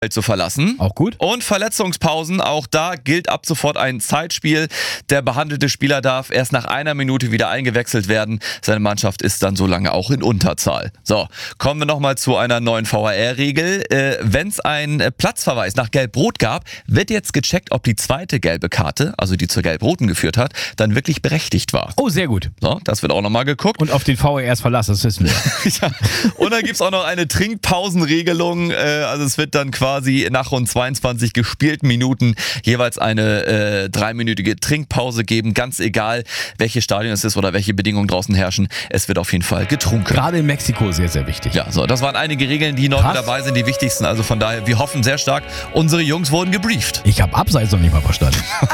zu verlassen. Auch gut. Und Verletzungspausen, auch da gilt ab sofort ein Zeitspiel. Der behandelte Spieler darf erst nach 1 Minute wieder eingewechselt werden. Seine Mannschaft ist dann so lange auch in Unterzahl. So, kommen wir nochmal zu einer neuen VAR-Regel. Wenn es einen Platzverweis nach Gelb-Rot gab, wird jetzt gecheckt, ob die zweite gelbe Karte, also die zur Gelb-Roten geführt hat, dann wirklich berechtigt war. Oh, sehr gut. So, das wird auch nochmal geguckt. Und auf den VARs verlassen, das wissen wir. Ja. Und dann gibt es auch noch eine Trinkpausenregelung. Also es wird dann quasi nach rund 22 gespielten Minuten jeweils eine 3-minütige Trinkpause geben. Ganz egal, welches Stadion es ist oder welche Bedingungen draußen herrschen. Es wird auf jeden Fall getrunken. Gerade in Mexiko sehr, sehr wichtig. Ja, so, das waren einige Regeln, die neu dabei sind, die wichtigsten. Also von daher, wir hoffen sehr stark, unsere Jungs wurden gebrieft. Ich habe Abseits noch nicht mal verstanden.